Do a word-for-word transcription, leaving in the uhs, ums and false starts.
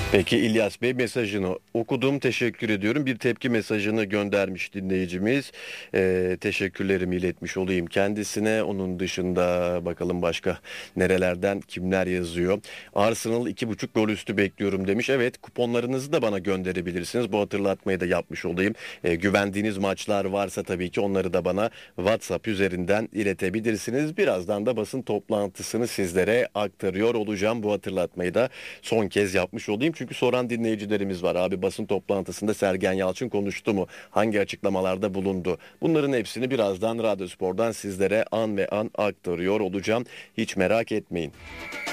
Peki İlyas Bey, mesajını okudum, teşekkür ediyorum. Bir tepki mesajını göndermiş dinleyicimiz. Ee, teşekkürlerimi iletmiş olayım kendisine. Onun dışında bakalım başka nerelerden kimler yazıyor. Arsenal iki buçuk gol üstü bekliyorum demiş. Evet, kuponlarınızı da bana gönderebilirsiniz. Bu hatırlatmayı da yapmış olayım. Ee, güvendiğiniz maçlar varsa tabii ki onları da bana WhatsApp üzerinden iletebilirsiniz. Birazdan da basın toplantısını sizlere aktarıyor olacağım. Bu hatırlatmayı da son kez yapmış olayım. Çünkü soran dinleyicilerimiz var. Abi, basın toplantısında Sergen Yalçın konuştu mu? Hangi açıklamalarda bulundu? Bunların hepsini birazdan Radyospor'dan sizlere an ve an aktarıyor olacağım. Hiç merak etmeyin.